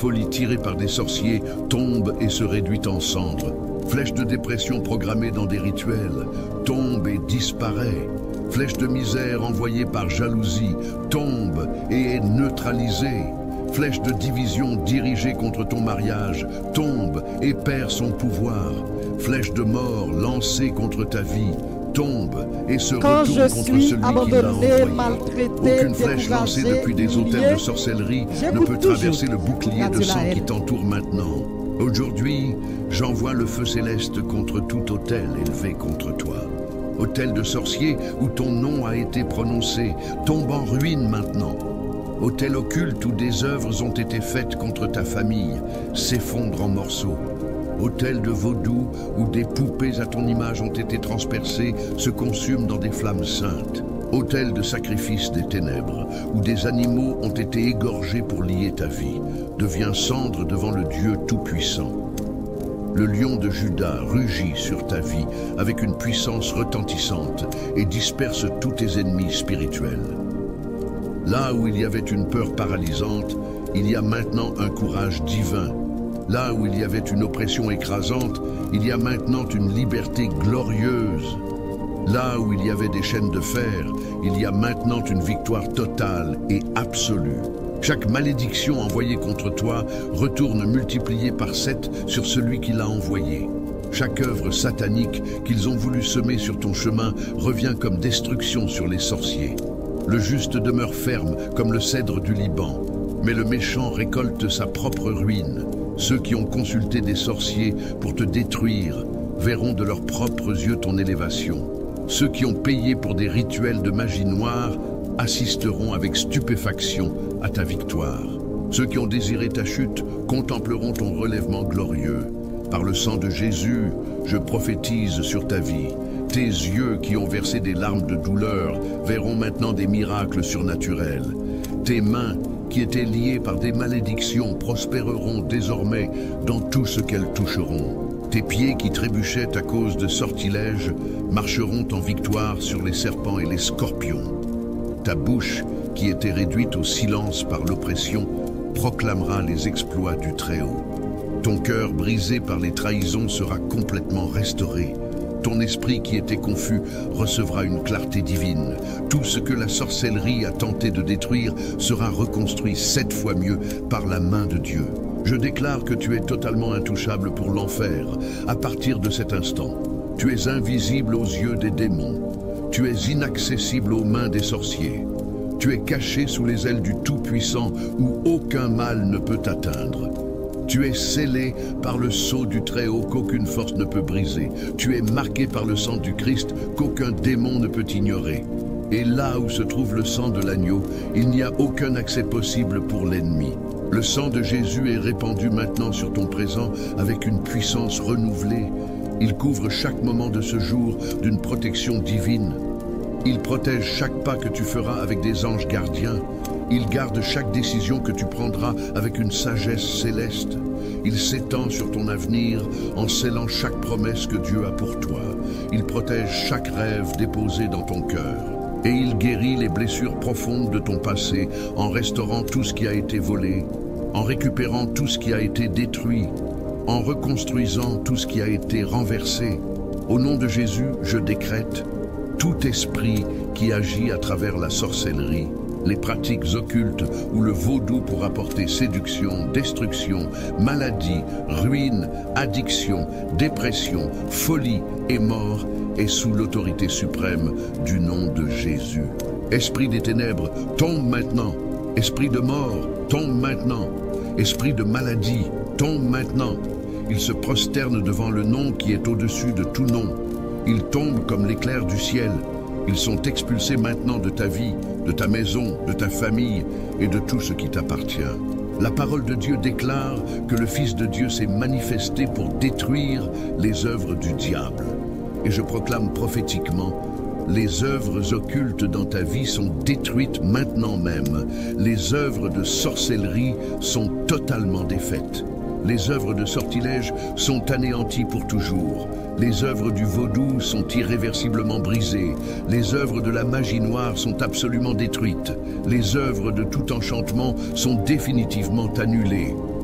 folie tirée par des sorciers tombe et se réduit en cendres. Flèche de dépression programmée dans des rituels tombe et disparaît. Flèche de misère envoyée par jalousie tombe et est neutralisée. Flèche de division dirigée contre ton mariage tombe et perd son pouvoir. Flèche de mort lancée contre ta vie tombe et se retourne contre celui qui l'a envoyé. Aucune flèche lancée depuis des autels de sorcellerie ne peut traverser le bouclier de sang qui t'entoure maintenant. Aujourd'hui, j'envoie le feu céleste contre tout autel élevé contre toi. Autel de sorcier où ton nom a été prononcé, tombe en ruine maintenant. Autel occulte où des œuvres ont été faites contre ta famille, s'effondre en morceaux. Autel de vaudou où des poupées à ton image ont été transpercées, se consument dans des flammes saintes. Autel de sacrifice des ténèbres, où des animaux ont été égorgés pour lier ta vie, devient cendre devant le Dieu Tout-Puissant. Le lion de Juda rugit sur ta vie avec une puissance retentissante et disperse tous tes ennemis spirituels. Là où il y avait une peur paralysante, il y a maintenant un courage divin. Là où il y avait une oppression écrasante, il y a maintenant une liberté glorieuse. Là où il y avait des chaînes de fer, il y a maintenant une victoire totale et absolue. Chaque malédiction envoyée contre toi retourne multipliée par 7 sur celui qui l'a envoyée. Chaque œuvre satanique qu'ils ont voulu semer sur ton chemin revient comme destruction sur les sorciers. Le juste demeure ferme comme le cèdre du Liban, mais le méchant récolte sa propre ruine. Ceux qui ont consulté des sorciers pour te détruire verront de leurs propres yeux ton élévation. Ceux qui ont payé pour des rituels de magie noire assisteront avec stupéfaction à ta victoire. Ceux qui ont désiré ta chute contempleront ton relèvement glorieux. Par le sang de Jésus, je prophétise sur ta vie. Tes yeux qui ont versé des larmes de douleur verront maintenant des miracles surnaturels. Tes mains qui étaient liées par des malédictions prospéreront désormais dans tout ce qu'elles toucheront. Tes pieds qui trébuchaient à cause de sortilèges marcheront en victoire sur les serpents et les scorpions. Ta bouche, qui était réduite au silence par l'oppression, proclamera les exploits du Très-Haut. Ton cœur brisé par les trahisons sera complètement restauré. Ton esprit qui était confus recevra une clarté divine. Tout ce que la sorcellerie a tenté de détruire sera reconstruit 7 fois mieux par la main de Dieu. Je déclare que tu es totalement intouchable pour l'enfer. À partir de cet instant, tu es invisible aux yeux des démons. Tu es inaccessible aux mains des sorciers. Tu es caché sous les ailes du Tout-Puissant où aucun mal ne peut t'atteindre. Tu es scellé par le sceau du Très-Haut qu'aucune force ne peut briser. Tu es marqué par le sang du Christ qu'aucun démon ne peut ignorer. Et là où se trouve le sang de l'agneau, il n'y a aucun accès possible pour l'ennemi. Le sang de Jésus est répandu maintenant sur ton présent avec une puissance renouvelée. Il couvre chaque moment de ce jour d'une protection divine. Il protège chaque pas que tu feras avec des anges gardiens. Il garde chaque décision que tu prendras avec une sagesse céleste. Il s'étend sur ton avenir en scellant chaque promesse que Dieu a pour toi. Il protège chaque rêve déposé dans ton cœur. Et il guérit les blessures profondes de ton passé en restaurant tout ce qui a été volé, en récupérant tout ce qui a été détruit, en reconstruisant tout ce qui a été renversé. Au nom de Jésus, je décrète tout esprit qui agit à travers la sorcellerie, les pratiques occultes ou le vaudou pour apporter séduction, destruction, maladie, ruine, addiction, dépression, folie et mort est sous l'autorité suprême du nom de Jésus. Esprit des ténèbres, tombe maintenant. Esprit de mort, tombe maintenant. Esprit de maladie, tombe maintenant. Ils se prosternent devant le nom qui est au-dessus de tout nom. Ils tombent comme l'éclair du ciel. Ils sont expulsés maintenant de ta vie, de ta maison, de ta famille et de tout ce qui t'appartient. La parole de Dieu déclare que le Fils de Dieu s'est manifesté pour détruire les œuvres du diable. Et je proclame prophétiquement, les œuvres occultes dans ta vie sont détruites maintenant même. Les œuvres de sorcellerie sont totalement défaites. Les œuvres de sortilège sont anéanties pour toujours. Les œuvres du vaudou sont irréversiblement brisées. Les œuvres de la magie noire sont absolument détruites. Les œuvres de tout enchantement sont définitivement annulées.